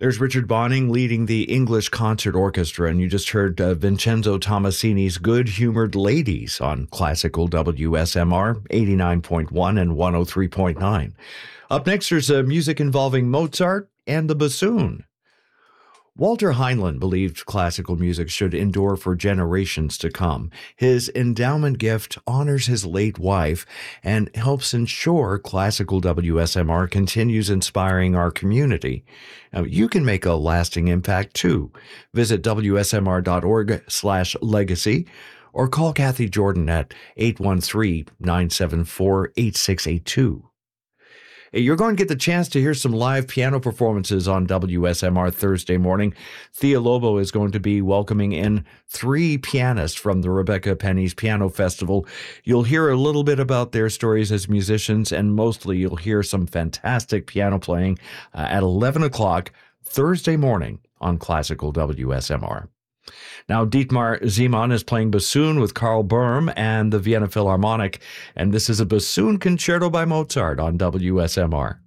There's Richard Bonning leading the English Concert Orchestra, and you just heard Vincenzo Tomasini's Good Humored Ladies on classical WSMR 89.1 and 103.9. Up next, there's music involving Mozart and the bassoon. Walter Heinlein believed classical music should endure for generations to come. His endowment gift honors his late wife and helps ensure classical WSMR continues inspiring our community. Now, you can make a lasting impact too. Visit WSMR.org/legacy or call Kathy Jordan at 813-974-8682. You're going to get the chance to hear some live piano performances on WSMR Thursday morning. Thea Lobo is going to be welcoming in 3 pianists from the Rebecca Penny's Piano Festival. You'll hear a little bit about their stories as musicians, and mostly you'll hear some fantastic piano playing at 11 o'clock Thursday morning on Classical WSMR. Now, Dietmar Ziemann is playing bassoon with Karl Böhm and the Vienna Philharmonic, and this is a bassoon concerto by Mozart on WSMR.